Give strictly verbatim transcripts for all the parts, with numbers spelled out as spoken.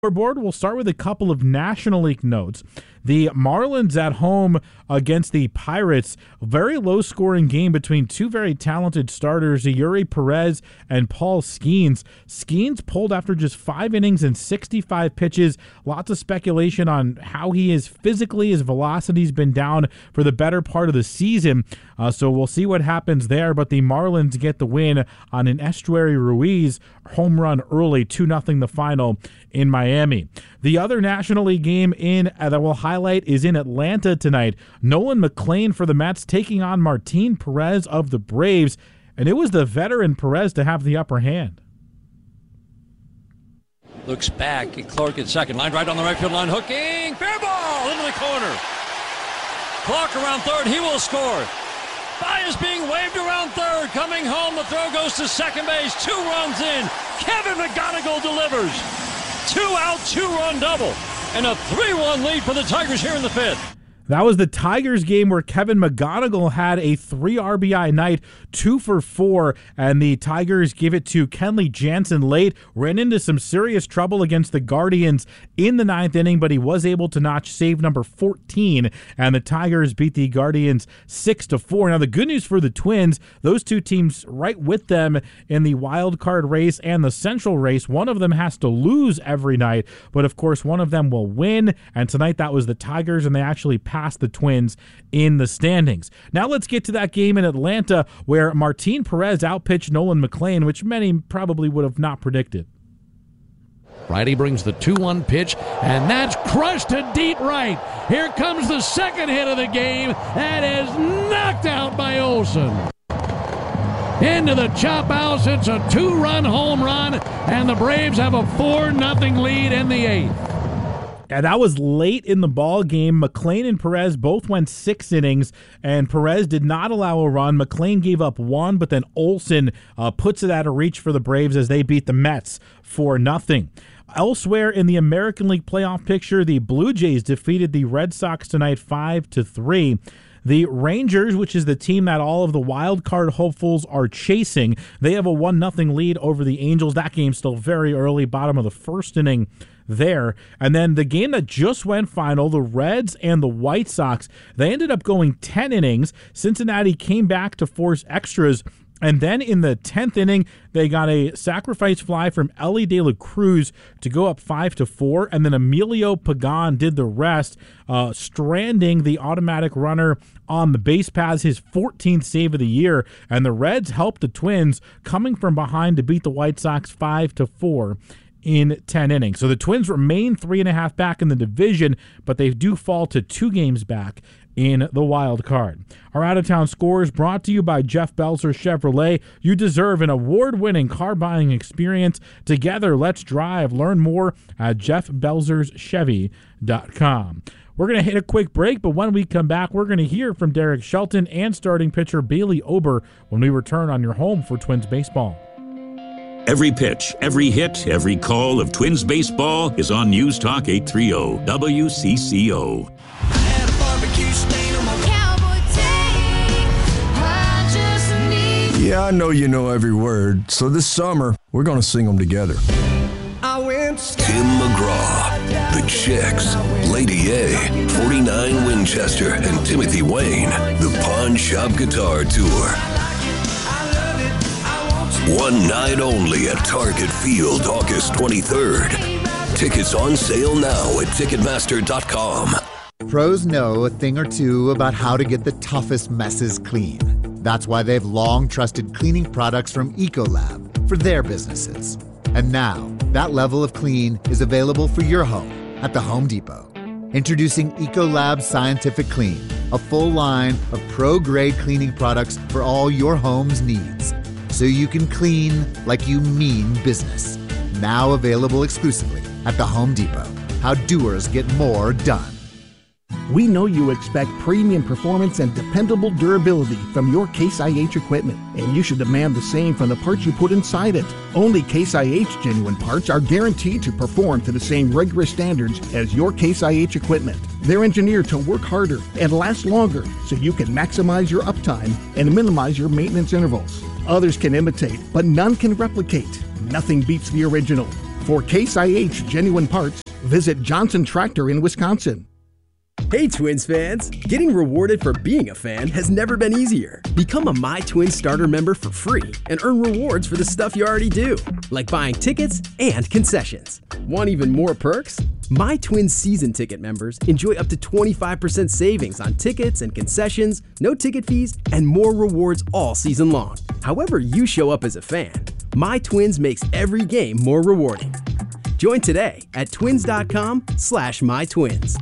Board, we'll start with a couple of National League notes. The Marlins at home against the Pirates. Very low-scoring game between two very talented starters, Eury Perez and Paul Skeens. Skeens pulled after just five innings and sixty-five pitches. Lots of speculation on how he is physically. His velocity's been down for the better part of the season, uh, so we'll see what happens there. But the Marlins get the win on an Estuary Ruiz home run early, two nothing the final in Miami. The other National League game in uh, that we'll highlight is in Atlanta tonight. Nolan McLean for the Mets taking on Martin Perez of the Braves, and it was the veteran Perez to have the upper hand. Looks back at Clark at second. Line right on the right field line. Hooking. Fair ball into the corner. Clark around third. He will score. Baez being waved around third. Coming home. The throw goes to second base. Two runs in. Kevin McGonigal delivers. Two out, two-run double, and a three one lead for the Tigers here in the fifth. That was the Tigers game where Kevin McGonigal had a three R B I night, two for four, and the Tigers give it to Kenley Jansen late. Ran into some serious trouble against the Guardians in the ninth inning, but he was able to notch save number fourteen, and the Tigers beat the Guardians six to four. Now, the good news for the Twins, those two teams right with them in the wild card race and the Central race. One of them has to lose every night, but of course one of them will win, and tonight that was the Tigers, and they actually passed the Twins in the standings. Now let's get to that game in Atlanta where Martin Perez outpitched Nolan McLean, which many probably would have not predicted. Righty brings the two one pitch, and that's crushed to deep right. Here comes the second hit of the game. That is knocked out by Olsen. Into the chop house. It's a two-run home run, and the Braves have a four nothing lead in the eighth. Yeah, that was late in the ball game. McLean and Perez both went six innings, and Perez did not allow a run. McLean gave up one, but then Olsen uh, puts it out of reach for the Braves as they beat the Mets for nothing. Elsewhere in the American League playoff picture, the Blue Jays defeated the Red Sox tonight five to three. The Rangers, which is the team that all of the wild card hopefuls are chasing, they have a one nothing lead over the Angels. That game's still very early, bottom of the first inning there. And then the game that just went final, the Reds and the White Sox, they ended up going ten innings. Cincinnati came back to force extras, and then in the tenth inning, they got a sacrifice fly from Elly De La Cruz to go up five to four, and then Emilio Pagan did the rest, uh, stranding the automatic runner on the base paths, his fourteenth save of the year, and the Reds helped the Twins coming from behind to beat the White Sox five to four in ten innings. So the Twins remain three and a half back in the division, but they do fall to two games back in the wild card. Our out-of-town score is brought to you by Jeff Belzer Chevrolet. You deserve an award-winning car buying experience. Together, let's drive. Learn more at jeff belzers chevy dot com. We're going to hit a quick break, but when we come back, we're going to hear from Derek Shelton and starting pitcher Bailey Ober when we return on your home for Twins baseball. Every pitch, every hit, every call of Twins baseball is on News Talk eight thirty W C C O. Yeah, I know you know every word, so this summer, we're going to sing them together. Tim McGraw, The Chicks, Lady A, forty-nine Winchester, and Timothy Wayne, the Pawn Shop Guitar Tour. One night only at Target Field, August twenty-third. Tickets on sale now at Ticketmaster dot com. Pros know a thing or two about how to get the toughest messes clean. That's why they've long trusted cleaning products from Ecolab for their businesses. And now, that level of clean is available for your home at the Home Depot. Introducing Ecolab Scientific Clean, a full line of pro-grade cleaning products for all your home's needs. So you can clean like you mean business. Now available exclusively at the Home Depot. How doers get more done. We know you expect premium performance and dependable durability from your Case I H equipment, and you should demand the same from the parts you put inside it. Only Case I H genuine parts are guaranteed to perform to the same rigorous standards as your Case I H equipment. They're engineered to work harder and last longer so you can maximize your uptime and minimize your maintenance intervals. Others can imitate, but none can replicate. Nothing beats the original. For Case I H Genuine Parts, visit Johnson Tractor in Wisconsin. Hey Twins fans! Getting rewarded for being a fan has never been easier. Become a My Twins starter member for free and earn rewards for the stuff you already do, like buying tickets and concessions. Want even more perks? My Twins season ticket members enjoy up to twenty-five percent savings on tickets and concessions, no ticket fees, and more rewards all season long. However you show up as a fan, My Twins makes every game more rewarding. Join today at twins.com slash mytwins.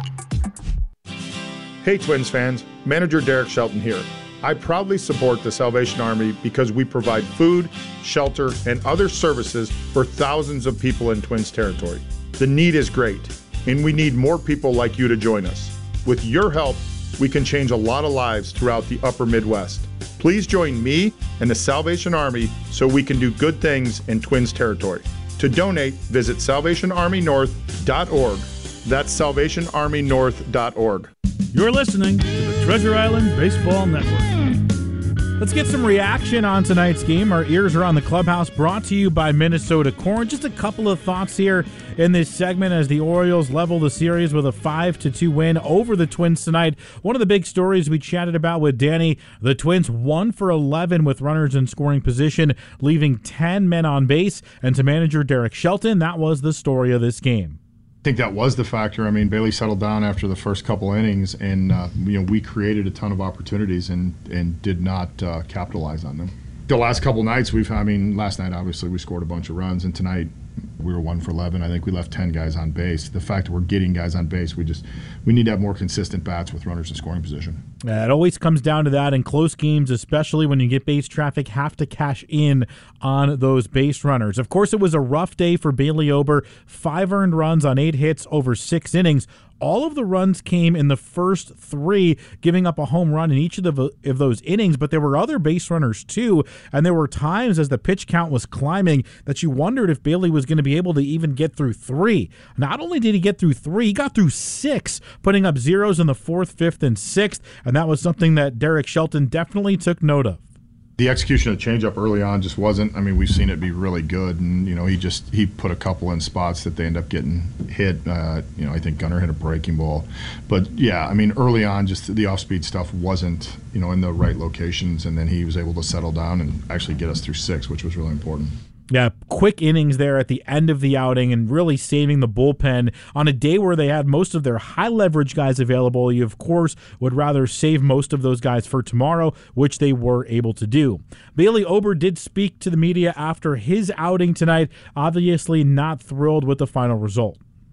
Hey Twins fans, Manager Derek Shelton here. I proudly support the Salvation Army because we provide food, shelter, and other services for thousands of people in Twins territory. The need is great, and we need more people like you to join us. With your help, we can change a lot of lives throughout the upper Midwest. Please join me and the Salvation Army so we can do good things in Twins territory. To donate, visit salvation army north dot org. That's salvation army north dot org. You're listening to the Treasure Island Baseball Network. Let's get some reaction on tonight's game. Our ears are on the clubhouse, brought to you by Minnesota Corn. Just a couple of thoughts here in this segment as the Orioles level the series with a five to two win over the Twins tonight. One of the big stories we chatted about with Danny, the Twins one for eleven with runners in scoring position, leaving ten men on base. And to manager Derek Shelton, that was the story of this game. I think that was the factor. I mean, Bailey settled down after the first couple innings, and uh, you know we created a ton of opportunities and and did not uh, capitalize on them. The last couple nights, we've. I mean, last night obviously we scored a bunch of runs, and tonight we were one for eleven. I think we left ten guys on base. The fact that we're getting guys on base, we just we need to have more consistent bats with runners in scoring position. Uh, it always comes down to that in close games, especially when you get base traffic, have to cash in on those base runners. Of course, it was a rough day for Bailey Ober. Five earned runs on eight hits over six innings. All of the runs came in the first three, giving up a home run in each of, the, of those innings, but there were other base runners too, and there were times as the pitch count was climbing that you wondered if Bailey was going to be able to even get through three. Not only did he get through three, he got through six, putting up zeros in the fourth, fifth, and sixth, and that was something that Derek Shelton definitely took note of. The execution of the changeup early on just wasn't. I mean, we've seen it be really good, and you know, he just he put a couple in spots that they end up getting hit. Uh, you know, I think Gunnar hit a breaking ball, but yeah, I mean, early on, just the off-speed stuff wasn't, you know, in the right locations, and then he was able to settle down and actually get us through six, which was really important. Yeah, quick innings there at the end of the outing and really saving the bullpen on a day where they had most of their high-leverage guys available. You, of course, would rather save most of those guys for tomorrow, which they were able to do. Bailey Ober did speak to the media after his outing tonight, obviously not thrilled with the final result.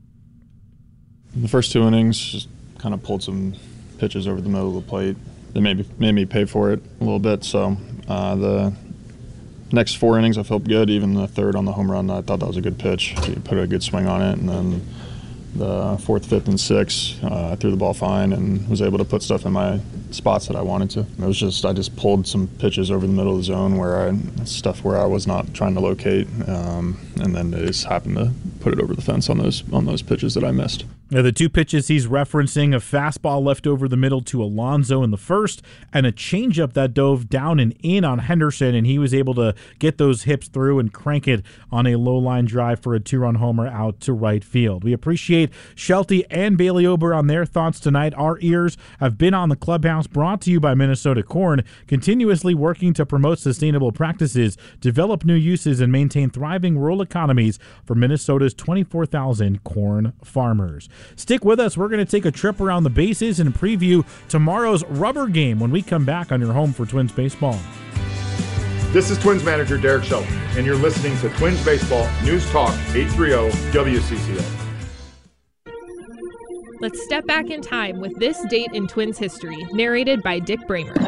The first two innings just kind of pulled some pitches over the middle of the plate. They made me, made me pay for it a little bit, so uh, the next four innings, I felt good. Even the third on the home run, I thought that was a good pitch. He put a good swing on it, and then the fourth, fifth, and sixth, uh, I threw the ball fine and was able to put stuff in my spots that I wanted to. It was just I just pulled some pitches over the middle of the zone where I stuff where I was not trying to locate, um, and then they just happened to put it over the fence on those on those pitches that I missed. Now, the two pitches he's referencing, a fastball left over the middle to Alonso in the first, and a changeup that dove down and in on Henderson, and he was able to get those hips through and crank it on a low-line drive for a two-run homer out to right field. We appreciate Shelty and Bailey Ober on their thoughts tonight. Our ears have been on the clubhouse, brought to you by Minnesota Corn, continuously working to promote sustainable practices, develop new uses, and maintain thriving rural economies for Minnesota's twenty-four thousand corn farmers. Stick with us. We're going to take a trip around the bases and preview tomorrow's rubber game when we come back on your home for Twins baseball. This is Twins manager Derek Shelton, and you're listening to Twins Baseball News Talk eight thirty W C C O. Let's step back in time with this date in Twins history, narrated by Dick Bramer.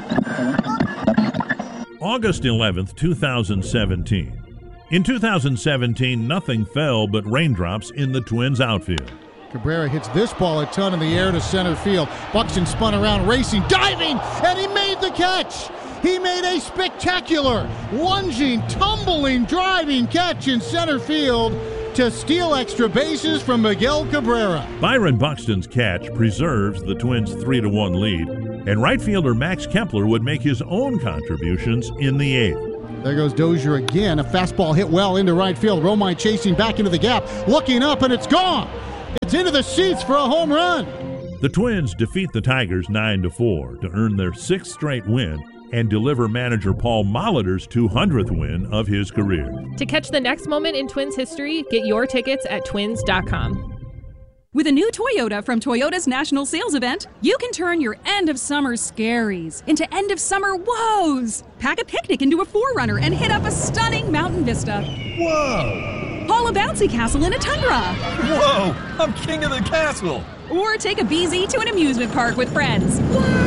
August eleventh, two thousand seventeen. In two thousand seventeen, nothing fell but raindrops in the Twins outfield. Cabrera hits this ball a ton in the air to center field. Buxton spun around, racing, diving, and he made the catch. He made a spectacular, lunging, tumbling, driving catch in center field to steal extra bases from Miguel Cabrera. Byron Buxton's catch preserves the Twins' three to one lead, and right fielder Max Kepler would make his own contributions in the eighth. There goes Dozier again. A fastball hit well into right field. Romine chasing back into the gap, looking up, and it's gone. It's into the seats for a home run. The Twins defeat the Tigers nine to four to earn their sixth straight win and deliver manager Paul Molitor's two hundredth win of his career. To catch the next moment in Twins history, get your tickets at twins dot com. With a new Toyota from Toyota's National Sales Event, you can turn your end-of-summer scaries into end-of-summer woes. Pack a picnic into a four runner and hit up a stunning mountain vista. Whoa! Haul a bouncy castle in a tundra. Whoa! I'm king of the castle! Or take a B Z to an amusement park with friends.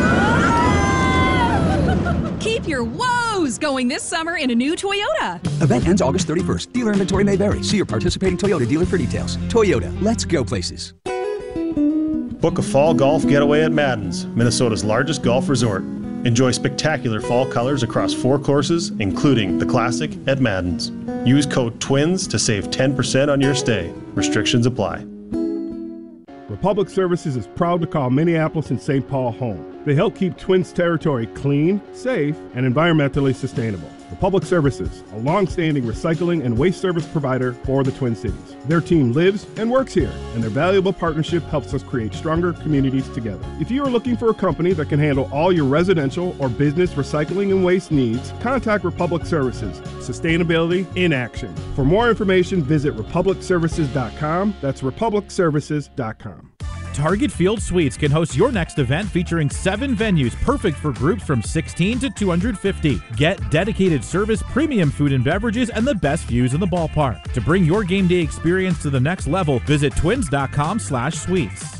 Keep your woes going this summer in a new Toyota. Event ends August thirty-first. Dealer inventory may vary. See your participating Toyota dealer for details. Toyota, let's go places. Book a fall golf getaway at Madden's, Minnesota's largest golf resort. Enjoy spectacular fall colors across four courses, including the Classic at Madden's. Use code TWINS to save ten percent on your stay. Restrictions apply. Republic Services is proud to call Minneapolis and Saint Paul home. They help keep Twins territory clean, safe, and environmentally sustainable. Republic Services, a long-standing recycling and waste service provider for the Twin Cities. Their team lives and works here, and their valuable partnership helps us create stronger communities together. If you are looking for a company that can handle all your residential or business recycling and waste needs, contact Republic Services. Sustainability in action. For more information, visit republic services dot com. That's republic services dot com. Target Field Suites can host your next event featuring seven venues perfect for groups from sixteen to two hundred fifty. Get dedicated service, premium food and beverages, and the best views in the ballpark. To bring your game day experience to the next level, visit twins dot com slash suites.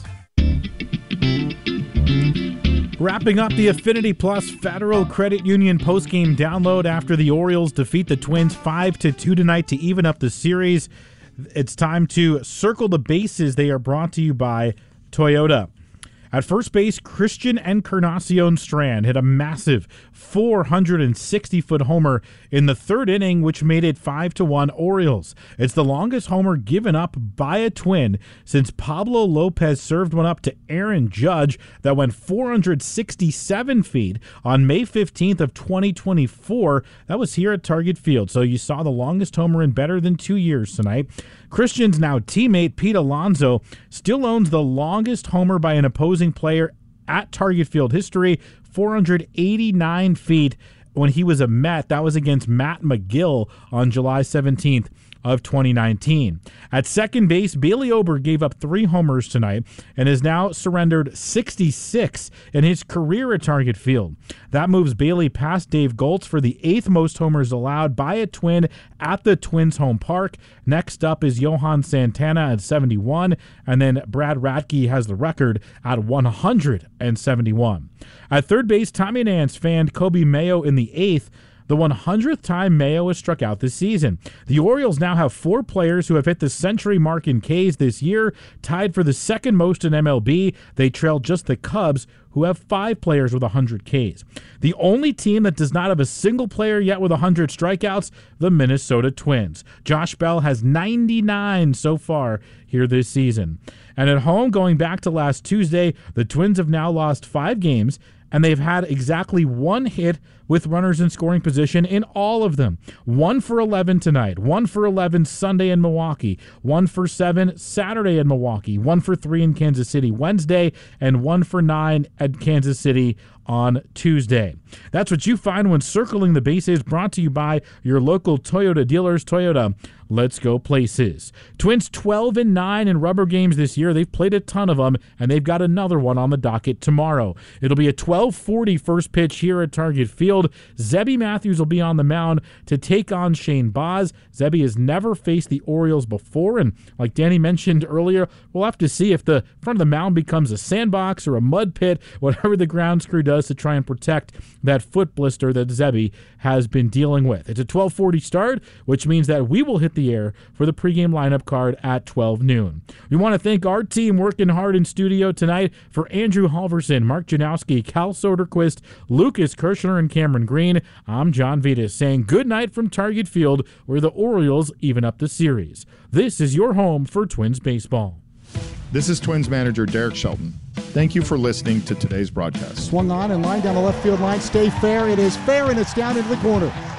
Wrapping up the Affinity Plus Federal Credit Union postgame download after the Orioles defeat the Twins five to two tonight to even up the series. It's time to circle the bases. They are brought to you by Toyota. At first base, Christian Encarnacion Strand hit a massive four hundred sixty foot homer in the third inning, which made it five to one Orioles. It's the longest homer given up by a Twin since Pablo Lopez served one up to Aaron Judge that went four hundred sixty-seven feet on May fifteenth of twenty twenty-four. That was here at Target Field. So you saw the longest homer in better than two years tonight. Christian's now teammate Pete Alonso still owns the longest homer by an opposing player at Target Field history, four hundred eighty-nine feet when he was a Met. That was against Matt McGill on July seventeenth of twenty nineteen. At second base, Bailey Ober gave up three homers tonight and has now surrendered sixty-six in his career at Target Field. That moves Bailey past Dave Goltz for the eighth most homers allowed by a Twin at the Twins' home park. Next up is Johan Santana at seventy-one, and then Brad Radke has the record at one hundred seventy-one. At third base, Tommy Nance fanned Kobe Mayo in the eighth, the one hundredth time Mayo has struck out this season. The Orioles now have four players who have hit the century mark in Ks this year, tied for the second most in M L B. They trail just the Cubs, who have five players with one hundred Ks. The only team that does not have a single player yet with one hundred strikeouts, the Minnesota Twins. Josh Bell has ninety-nine so far here this season. And at home, going back to last Tuesday, the Twins have now lost five games, and they've had exactly one hit with runners in scoring position in all of them. One for eleven tonight, one for eleven Sunday in Milwaukee, one for seven Saturday in Milwaukee, one for three in Kansas City Wednesday, and one for nine at Kansas City on Tuesday. That's what you find when circling the bases, brought to you by your local Toyota dealers. Toyota, let's go places. Twins twelve and nine in rubber games this year. They've played a ton of them, and they've got another one on the docket tomorrow. It'll be a twelve forty first pitch here at Target Field. Zebby Matthews will be on the mound to take on Shane Baz. Zebby has never faced the Orioles before, and like Danny mentioned earlier, we'll have to see if the front of the mound becomes a sandbox or a mud pit, whatever the grounds crew does to try and protect that foot blister that Zebby has been dealing with. It's a twelve forty start, which means that we will hit the air for the pregame lineup card at twelve noon. We want to thank our team working hard in studio tonight. For Andrew Halverson, Mark Janowski, Cal Soderquist, Lucas Kirshner, and Cameron Green, I'm John Vitas saying good night from Target Field, where the Orioles even up the series. This is your home for Twins baseball. This is Twins manager Derek Shelton. Thank you for listening to today's broadcast. Swung on and line down the left field line. Stay fair. It is fair, and it's down into the corner.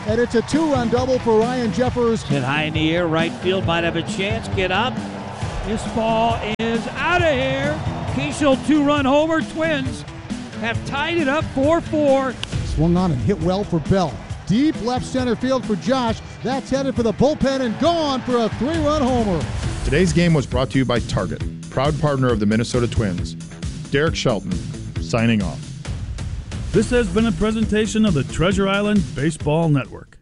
and it's a two-run double for Ryan Jeffers. Hit high in the air, right field might have a chance. Get up. This ball is out of here. Keishel two-run homer. Twins have tied it up four four. Swung on and hit well for Bell. Deep left center field for Josh. That's headed for the bullpen and gone for a three-run homer. Today's game was brought to you by Target, proud partner of the Minnesota Twins. Derek Shelton, signing off. This has been a presentation of the Treasure Island Baseball Network.